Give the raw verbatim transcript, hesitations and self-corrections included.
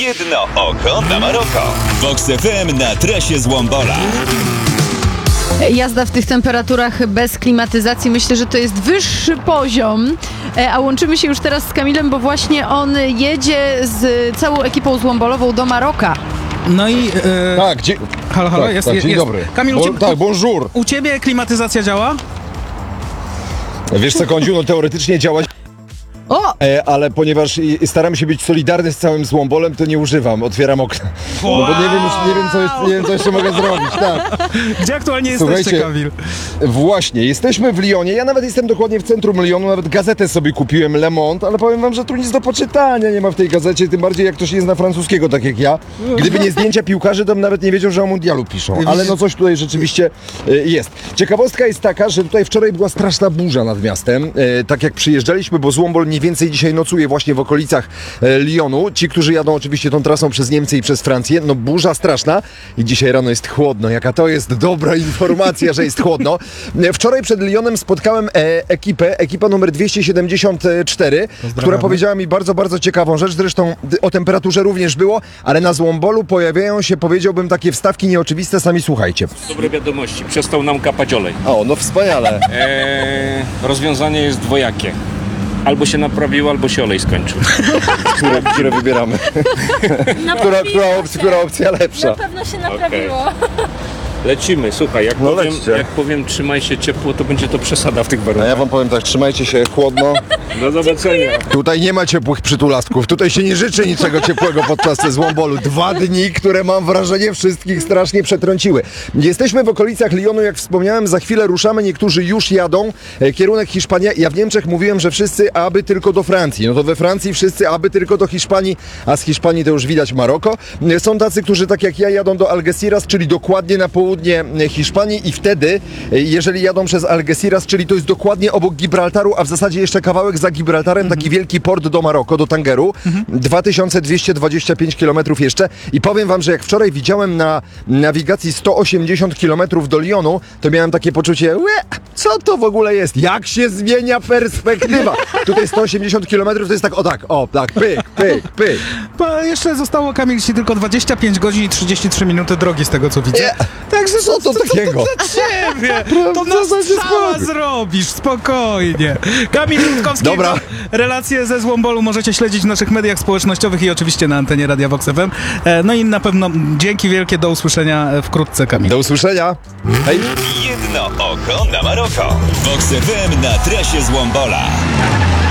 Jedno oko na Maroko. Vox F M na trasie z Łombola. Jazda w tych temperaturach bez klimatyzacji, myślę, że to jest wyższy poziom, a łączymy się już teraz z Kamilem, bo właśnie on jedzie z całą ekipą złombolową do Maroka. No i... E... Tak, dzie... Halo, halo, tak, jest, tak, jest. dzień dobry. Kamil, u Bo, ciebie, tak, bonjour. U ciebie klimatyzacja działa? Wiesz co, Kądziu, no teoretycznie działać, O! e, ale ponieważ i, staram się być solidarny z całym Złombolem, to nie używam, otwieram okna. Wow. No bo nie wiem, już, nie, wiem, co jest, nie wiem, co jeszcze mogę zrobić, tak. Gdzie aktualnie Słuchajcie, jesteście, Kamil? Właśnie, jesteśmy w Lyonie, ja nawet jestem dokładnie w centrum Lyonu, nawet gazetę sobie kupiłem, Le Monde, ale powiem wam, że tu nic do poczytania nie ma w tej gazecie, tym bardziej jak ktoś nie zna francuskiego, tak jak ja. Gdyby nie zdjęcia piłkarzy, to bym nawet nie wiedział, że o mundialu piszą, ale no coś tutaj rzeczywiście y, jest. Ciekawostka jest taka, że tutaj wczoraj była straszna burza nad miastem, y, tak jak przyjeżdżaliśmy, bo Złombol mniej więcej dzisiaj nocuje właśnie w okolicach y, Lyonu. Ci, którzy jadą oczywiście tą trasą przez Niemcy i przez Francję, no burza straszna i dzisiaj rano jest chłodno, jaka to jest dobra informacja, że jest chłodno. Wczoraj przed Lyonem spotkałem e, ekipę, ekipa numer dwieście siedemdziesiąt cztery, która powiedziała mi bardzo, bardzo ciekawą rzecz, zresztą o temperaturze również było, ale na Złombolu pojawiają się, powiedziałbym, takie wstawki nieoczywiste, sami słuchajcie. Dobre wiadomości, przestał nam kapać olej. O, no wspaniale. Eee, rozwiązanie jest dwojakie. Albo się naprawiło, albo się olej skończył. które, które wybieramy. która, która, opcja, która opcja lepsza? Na pewno się naprawiło. Okay. Lecimy, słuchaj, jak, no powiem, lećcie. jak powiem trzymaj się ciepło, to będzie to przesada w tych A warunkach. ja wam powiem tak, trzymajcie się chłodno. Do zobaczenia. Tutaj nie ma ciepłych przytulasków, tutaj się nie życzy niczego ciepłego podczas Złombolu. Dwa dni, które mam wrażenie wszystkich strasznie przetrąciły. Jesteśmy w okolicach Lyonu, jak wspomniałem, za chwilę ruszamy, niektórzy już jadą. E, kierunek Hiszpania. Ja w Niemczech mówiłem, że wszyscy aby tylko do Francji. No to we Francji wszyscy aby tylko do Hiszpanii, a z Hiszpanii to już widać Maroko. E, są tacy, którzy tak jak ja jadą do Algeciras, czyli dokładnie na południe Hiszpanii i wtedy, jeżeli jadą przez Algeciras, czyli to jest dokładnie obok Gibraltaru, a w zasadzie jeszcze kawałek za Gibraltarem, taki wielki port do Maroko, do Tangeru, dwa tysiące dwieście dwadzieścia pięć kilometrów jeszcze i powiem wam, że jak wczoraj widziałem na nawigacji sto osiemdziesiąt kilometrów do Lyonu, to miałem takie poczucie, łe, co to w ogóle jest? Jak się zmienia perspektywa? Tutaj sto osiemdziesiąt kilometrów to jest tak, o tak, o tak, pyk, pyk, pyk. Bo jeszcze zostało, Kamil, ci tylko dwadzieścia pięć godzin i trzydzieści trzy minuty drogi z tego, co widzę. Nie. Także Co to takiego? To dla ciebie! To Co nas za strzała spokój. zrobisz, spokojnie. Kamil Rutkowski, Dobra. Relacje ze Złombolu możecie śledzić w naszych mediach społecznościowych i oczywiście na antenie Radia Vox F M. No i na pewno dzięki wielkie, do usłyszenia wkrótce, Kamil. Do usłyszenia. Hej. Jedno oko na Maroko. Vox F M na trasie z Łombola.